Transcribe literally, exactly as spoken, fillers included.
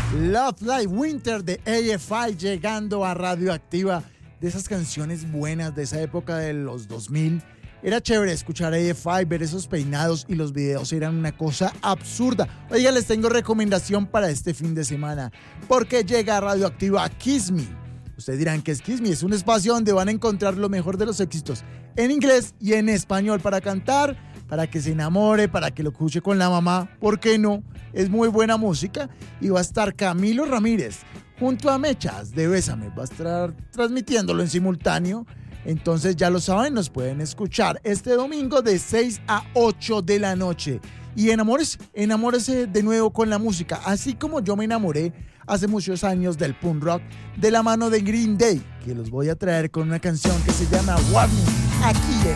Love Like Winter de A F I llegando a Radioactiva, de esas canciones buenas de esa época de los dos mil. Era chévere escuchar A F I, ver esos peinados y los videos eran una cosa absurda. Oiga, les tengo recomendación para este fin de semana, porque llega a Radioactiva Kiss Me. Ustedes dirán que es Kiss Me, es un espacio donde van a encontrar lo mejor de los éxitos en inglés y en español para cantar, para que se enamore, para que lo escuche con la mamá, ¿por qué no? Es muy buena música y va a estar Camilo Ramírez junto a Mechas de Bésame, va a estar transmitiéndolo en simultáneo. Entonces ya lo saben, nos pueden escuchar este domingo de seis a ocho de la noche. Y enamórese, enamórese de nuevo con la música, así como yo me enamoré hace muchos años del punk rock de la mano de Green Day, que los voy a traer con una canción que se llama Warning, aquí en